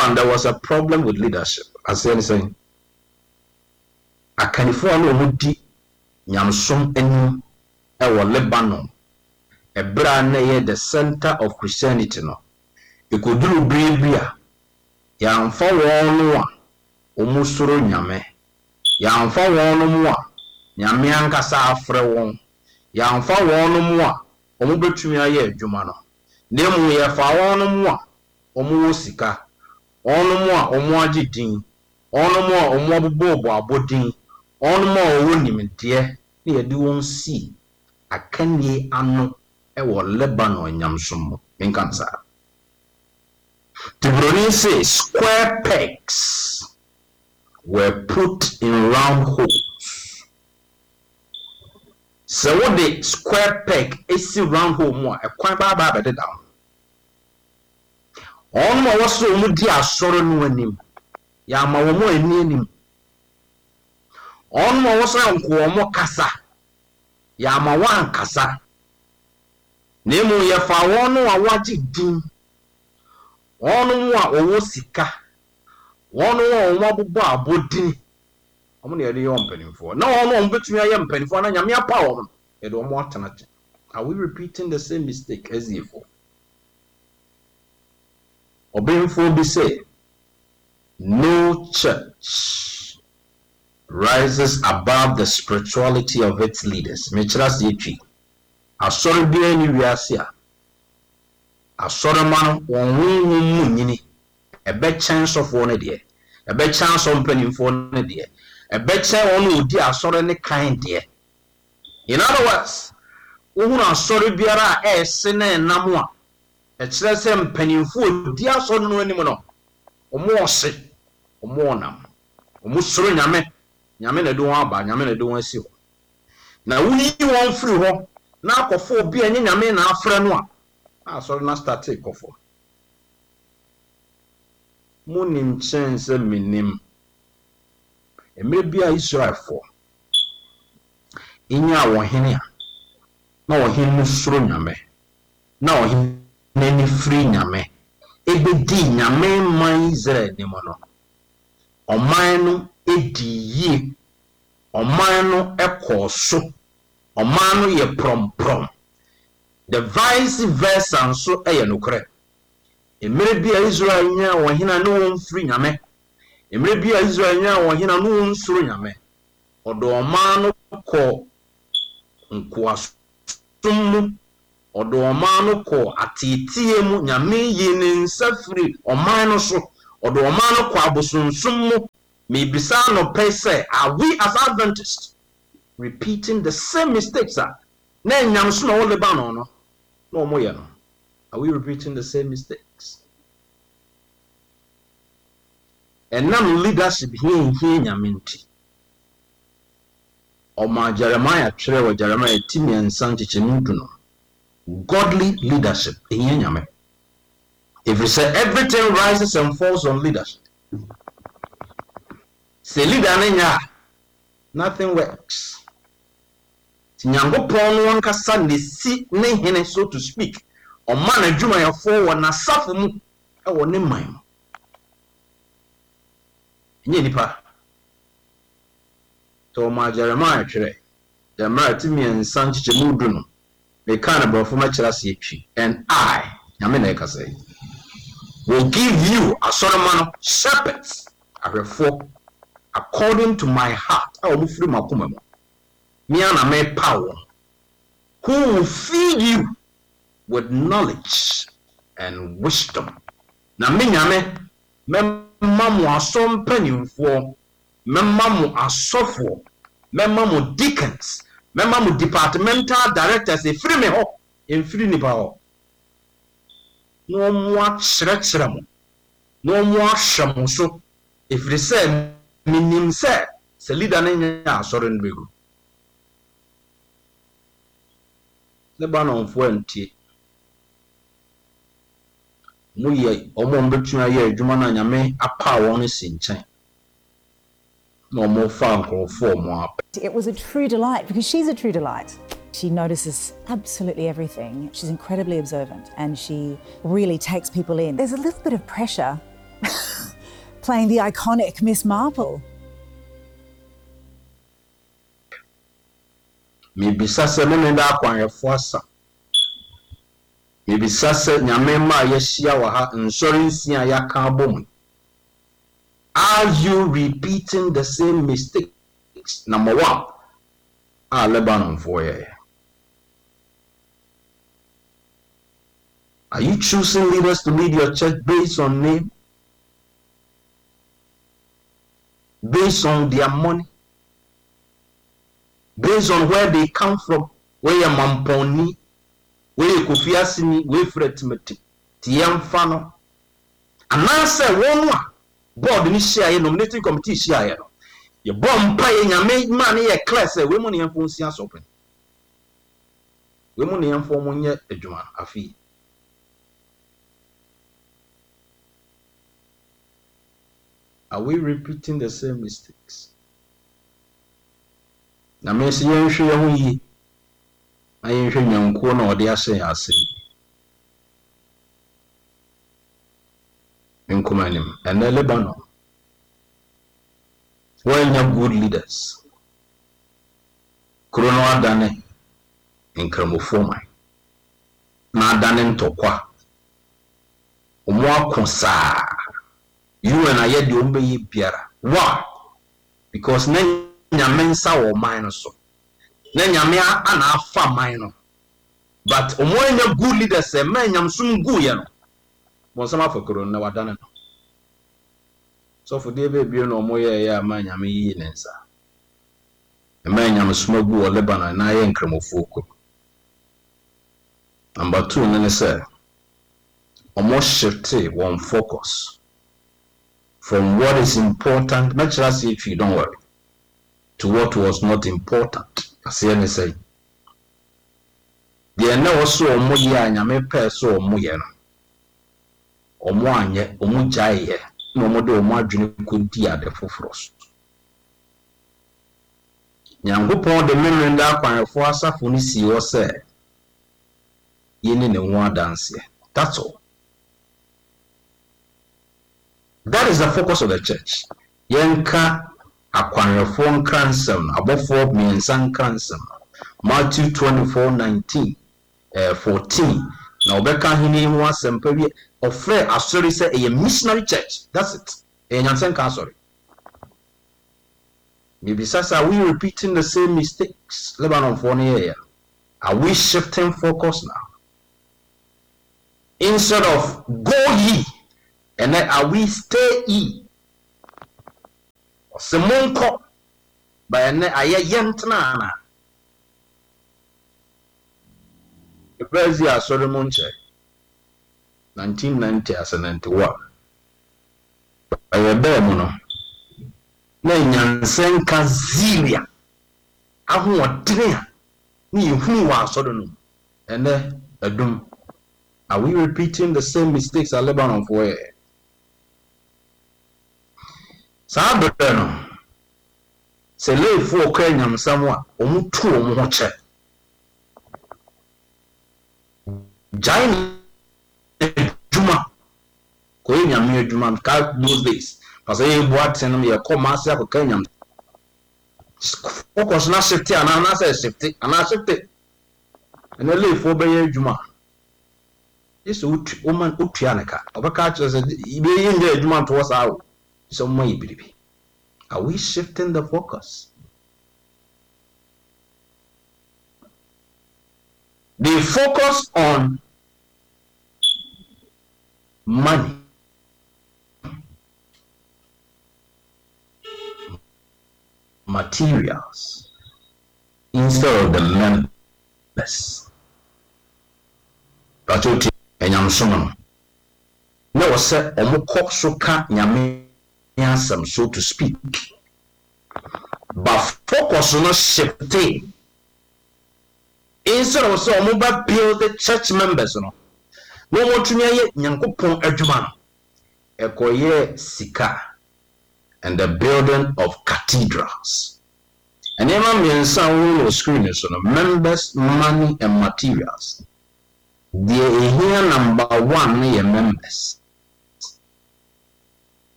one, there was a problem with leadership. As I saying, I can follow Mudi Nyamsum Enim Ewa Lebanon. A brand the center of Christianity. No, you could do Biblia. Yan for one, Omusuro Nyame. Yan for one more, Nyamianka sa frewon. Yan for one more, Omubetumia ye Jumano. Nemu ye fa one more, Omuosika. Ono mo omoaji din ono mo omobobo abodin ono mo owonimde ne yede won si akanie ano e wo Lebanon nyamsom menkansa. The Broni says square pegs were put in round holes. So what the square peg is round hole mo e kwan ba be down. On ma waso mu di asoro no anim ya ma wo mo ani anim on ma waso anko mo kasa ya ma wan kasa nemu ye fa wono a waji din onu mu a owo sika wono wo mo abubo abodin omo ne yede yo mpanimfo na wono omo betumi aye mpanimfo na nyame apa wo e do mo atana. Are we repeating the same mistake as before? Obinfo be say, no church rises above the spirituality of its leaders. Mitras yechi. Asoro bi ani wiase a. Asoro man won nyini. Ebe chance of one de. Ebe chance of mpanimfo ne de. Ebe chance won odi asoro ne kan de. In other words, ohun asoro biara a ese na enam a ekire se mpanimfo di aso no anim no omo ose omo onam omo soro nyame na do aba nyame na do asi ho na wuyi won free ho na akofo obi anye nyame na afre no a asoro na start ekofo munim chance minim emre bia Israel for inya wo hene a na wo hene mu soro nyame na wo hene neni free nyame ebedi nyame man Israel ni mono oman no ediyi oman no ekoso oman no ye prom the vice versa nso eye nokre emre bia Israel nya wo hina no won free nyame emre bia Israel nya wo hina no won soro nyame odo oman no ko nkoasum odo oman no ko atitie mu nyame yene nsafiri oman no so odo oman no ko abosunsum mu me bisa no pese are we as Adventists repeating the same mistakes na nyamso na wo Lebanon no no mo ye no are we repeating the same mistakes and now leadership here nyame nti Oma Jeremiah tire wa Jeremiah timi ensan chichemudu no godly leadership in Yenyame. If we say everything rises and falls on leadership, say leader nenya, nothing works. Tinyango pon wan kasa ne si ne hene so to speak. O man adwuma ya fo wa na safo mu e wo ne man. Nye nipa. To ma Jeremiah tire. Jeremiah timi ensan chichemudu no. They kind of from and I say, will give you a sort of shepherds according to my heart. I will free my kumemo. Miana me power. Who will feed you with knowledge and wisdom. Na minyame mamu asom penimfo, mamu asofo, mamu deacons. Member departmental directors e free me ho en free ni ba ho no mo akyerɛkyerɛ mo no mo ahwɛ so if they say minim say leader na nya asɔre no begu Lebanon fo antie mo ye omo mbetu aye adwuma na nyame apa won si nkyɛn. It was a true delight because she's a true delight. She notices absolutely everything. She's incredibly observant and she really takes people in. There's a little bit of pressure playing the iconic Miss Marple. Maybe Sasa Menenda Quanyafuasa. Maybe Sasa Nyamema Yeshia Waha insurance Yakabum. Are you repeating the same mistakes? Number one, Lebanon for you. Are you choosing leaders to lead your church based on name? Based on their money? Based on where they come from? Where your mamponi? Where you kufiasini? Where fretmeti? Tiamfano? And I say one more. Board ni share nominating committee share. Your bomb pay and make money a class women and phone open. Women and phone one yet a juma a fee. Are we repeating the same mistakes? Na mesi yenhwe ye ho yi. Na yenhwe nyanko na ode ahye ase. Inkumanim and Lebanon. When you have good leaders, Kurono adane in Kramofoma. Na adane ntokwa. Omwa konsa. You and I yet the umbe biara. Why? Because nyame nsa wo man so. Na nyame ana afa man. But omonya good leaders say man nyam sum gu ye no. Bon sama fakoro na wadane no. So for the baby no moye ya man nyame yi nensa. E man nyam sum gu wo Lebanon na ye nkramofo. Number 2 nene say omo shift one focus from what is important, much as if you don't worry, to what was not important. As I say, the ene also omo ye anyame pe so omo ye no. Omo anye, omo jai ye, no omo de omo adwene kunti ade foforo. Nyankopon de menrenda kwanfo asafo ni si wo se yeni ne ho adanse. That's all. That is the focus of the church. Yenka akwanrefo kransem abofo miensan kransem. Matthew 24:19 14. Na obeka hini ho asempɛ bi ofre asori say a missionary church. That's it. Enyansen ka sorry. Maybe sasa are we repeating the same mistakes? Lebanon for here. Are we shifting focus now? Instead of go ye, and then are we stay ye? Semonko by an aya yentana. The President Solomon 1990 as 91. By a bemono. Nanyan ka zilia. Ahu wadrea. Ni hu wa sodonu. And then adum. Are we repeating the same mistakes at Lebanon for where? Sabano. Se le fo kanyam samwa omutu omu che. Jain juma. Ko nyam juma ka those days. Parce que boîte no me commence à kanyam. Focus na shifte ana say shifte ana shifte. And le fo be juma. This woman utianaka. Obaka said, "Be in the juma to us out." So my baby. Are we shifting the focus? They focus on money. Materials instead of the members. But enyam somo no was say omukọ so ka nyame ansem, so to speak, but focus on shifting instead of so omuba build the church members no want to ye nyankopon adwuma no ekoye sika and the building of cathedrals. And even mensan wo screen so no members, money and materials. The here number 1 your members.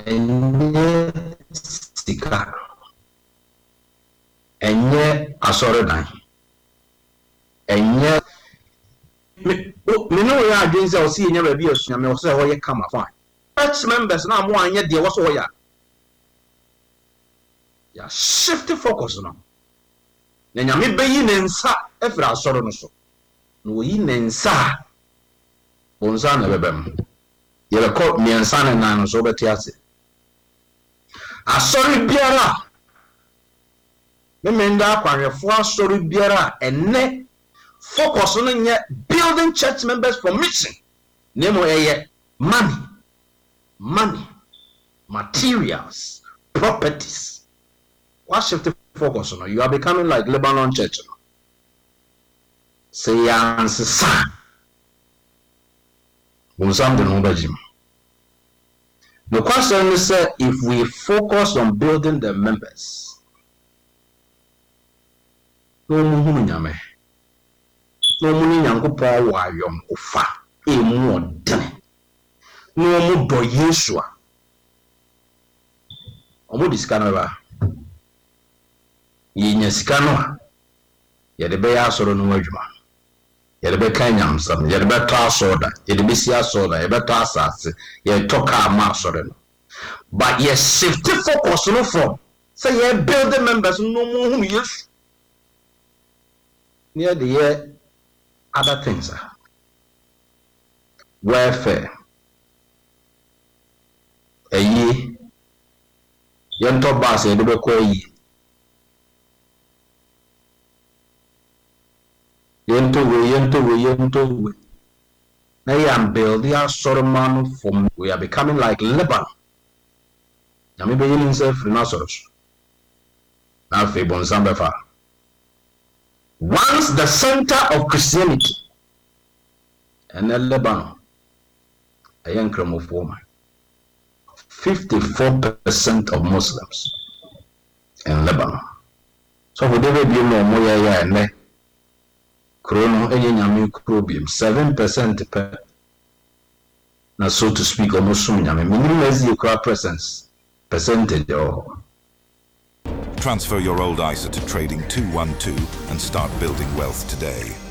enye sika enye asɔredan enye me no ya adwen sɛ ɔsi enya baabi asua me ɔsɛ hɔ yɛ kama fine church members na mo anya deɛ wɔsɔ hɔ ya shift focus no na nyame bɛyi ne nsa afiri asɔre no so na oyi ne nsa bonsa na bɛbɛm yɛbɛkɔ miɛnsa ne nan no so bɛte ase asɔre biara memenda akwanhwɛfo asɔre biara enne focus no nyɛ building church members for mission nemo ɛyɛ money materials properties. What shift focus no you are becoming like Lebanon church no say yansesa bonsam de no bajim. The question is if we focus on building the members no muhunu nyame no muni nyankopɔn wɔ ayɔm ofa emu ɔdene no mu dɔ Yesu a ɔmo disika no ba yenya sika no a yɛde bɛyɛ asɔre no adwuma yɛde bɛka nyamsam yɛde bɛtɔ asɔda yɛde bɛsi asɔda yɛbɛtɔ asase yɛtɔ kaa ma asɔre no but yɛ shift focus no from say yɛ build the members no mu hu Yesu near the year other things welfare eyi yɛntɔ bus yɛde bɛkɔ eyi yento we na yam build the asɔreman for we are becoming like Lebanon nyame bɛyɛ himself free na asɔre so na afei bonsam bɛfa once the center of Christianity and Lebanon a young woman 54% of Muslims in Lebanon so for David you know more and Chrono nyame krobium 7% per na so to speak almost nyame minimum as the presence percentage or Transfer your old ISA to Trading 212 and start building wealth today.